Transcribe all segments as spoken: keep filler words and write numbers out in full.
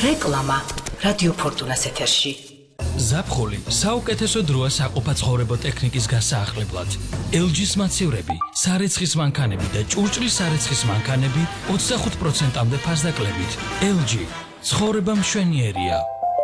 რეკლამა რადიო ფორტუნას ეთერში. ზაფხული საუკეთესო დროა საყოფაცხოვრებო ტექნიკის გასაახლებლად. ელ ჯის მაცივრები, სარეცხის მანქანები და ჭურჭლის სარეცხის მანქანები ოცდახუთ პროცენტამდე ფასდაკლებით. ელ ჯი ცხოვრება მშვენიერია.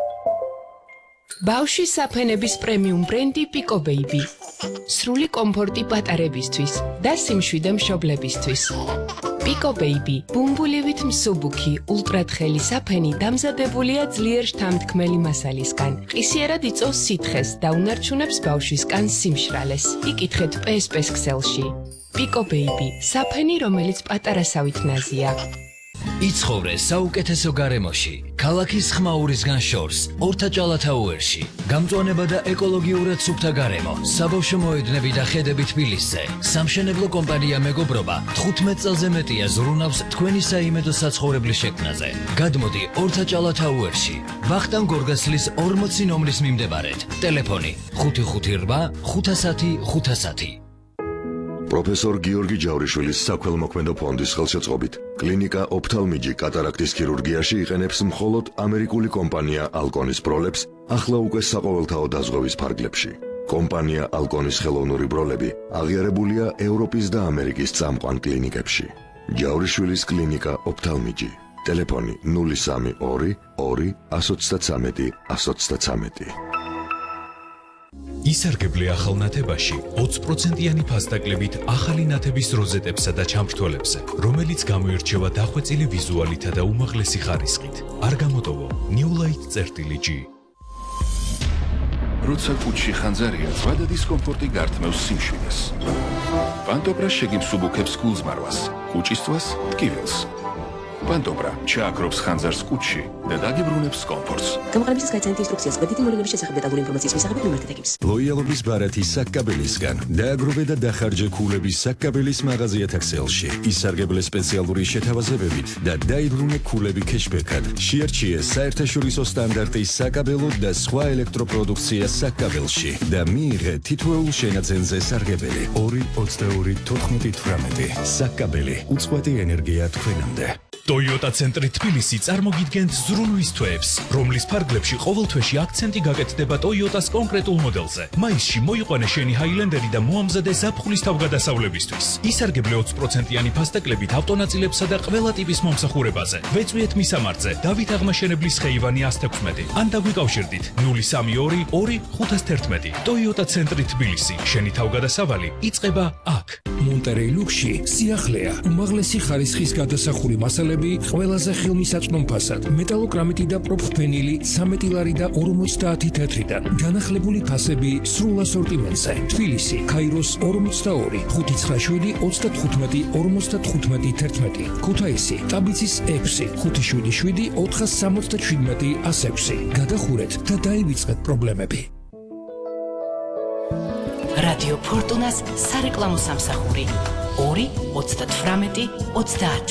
ბავშვის საფენების პრემიუმ ბრენდი Pico Baby. სრული კომფორტი პატარებისთვის და სიმშვიდე მშობლებისთვის. Pico Baby, ბუმბულივით მსუბუქი, ულტრათხელი საფენი დამზადებულია ძლიერ შთამთქმელი მასალისგან. ყისიერად იწვევს სითხეს და უნარჩუნებს ბავშვის კანს სიმშრალეს. იკითხეთ პე ეს პეს ქსელში. Pico Baby, საფენი, რომელიც პატარასავით ნაზია. იცხოვრე საუკეთესო გარემოში, ქალაქის ხმაურისგან შორს, ორთაჭალათაუერში. გამწვანება და ეკოლოგიურად სუფთა გარემო, საბავშვო მოედნები და ხედები თბილისზე. სამშენებლო კომპანია მეგობრობა თხუთმეტ წელზე მეტია ზრუნავს თქვენი საიმედო საცხოვრებლის შექმნაზე. გადმოდი ორთაჭალათაუერში, ვახტანგ გორგასლის ორმოცი ნომრის მიმდებარედ. ტელეფონი ხუთი ხუთი რვა ხუთასათი ხუთასათი. პროფესორ გიორგი ჯავრიშვილის საქველმოქმედო ფონდის ხელშეწყობით კლინიკა ოფთალმიჯი კატარაქტის ქირურგიაში იყენებს მხოლოდ ამერიკული კომპანია ალკონის ბროლებს ახლა უკვე საყოველთაო დაზღვევის ფარგლებში. კომპანია ალკონის ხელოვნური ბროლები აღიარებულია ევროპის და ამერიკის წამყვან კლინიკებში. ჯავრიშვილის კლინიკა ოფთალმიჯი. ტელეფონი ნული სამი ორი ორი ათს ოცდათვრამეტი ათს ოცდათვრამეტი. ისარგებლე ახალ ნათებაში ოცი პროცენტიანი ფასდაკლებით ახალი ნათების როზეტებსა და ჩამრთველებზე, რომელიც გამოირჩევა დახვეწილი ვიზუალითა და უმაღლესი ხარისხით. არ გამოტოვო New Light წერტილი ჯი. როცა კუჩში ხანძარია, ზვადა დისკომფორტი გართმევს სიმშვიდეს. პანტობრა შეგიმსუბუქებს გულზმარვას, კუჭისწვას ტკივილს. პანტობრა ჩააქრობს ხანძარს კუჩში და დაგიბრუნებს კომფორტს. გამოყენებისას გაიცანეთ ინსტრუქციას კვეთითი მოვლენების შესახებ დეტალური ინფორმაციის მისაღებად მიმართეთ ექიმს. ლოიალობის ბარათი საkkაბელისგან დააგროვე და დახარჯე ქულების საkkაბელის მაღაზიათა ქსელში. ისარგებლე სპეციალური შეთავაზებებით და დაიბრუნე ქულები ქეშბექად. შეარჩიე საერთაშორისო სტანდარტის საkkაბელო და სხვა ელექტროპროდუქცია საkkაბელში და მიიღე თითოეულ შენაძენზე სარგებელი. ორი ოცდაორი თოთხმეტი თვრამეტი. საkkაბელი უწყვეტი ენერგია თქვენამდე. Toyota ცენტრი თბილისი წარმოგიდგენთ ზრუნვის თვეებს, რომლის ფარგლებში ყოველ თვეში აქცენტი გაკეთდება Toyota-ს კონკრეტულ მოდელზე. მაისში მოიყვანე შენი Highlander-ი და მოამზადე ზაფხულის თავგადასავლებისთვის. ისარგებლე ოცი პროცენტიანი ფასდაკლებით ავტონაწილებსა და ყველა ტიპის მომსახურებაზე. ვეწვიეთ მისამართზე დავით აღმაშენებლის ხეივანი ათს თექვსმეტი. ან დაგვიკავშირდით ნული სამი ორი ორი ხუთას თერთმეტი. Toyota ცენტრი თბილისი, შენი თავგადასავალი იწყება აქ. მონტერეი ლუქსში სიახლეა, უმაღლესი ხარისხის გადასახური მასალები ყველაზე ხელმისაწვდომ ფასად. მეტალოკრამიტი და პროფენილი სამეტი ლარი და ორმოცდაათი თეთრიდან. განახლებული ფასები სრულ ასორტიმენტზე. თბილისი, ქაიროს ორმოცდაორი, ხუთი ცხრა შვიდი ოცდათხუთმეტი ორმოცდათხუთმეტი თერთმეტი. ქუთაისი, ტაბიცის ექვსი, ხუთი შვიდი შვიდი ოთხას სამოცდაშვიდმეტი ას ექვსი. გადახურეთ და დაივიწყეთ პრობლემები. რადიო ფორტუნას სარეკლამო სამსახური ორი ოცდათვრამეტი ოცდაათი.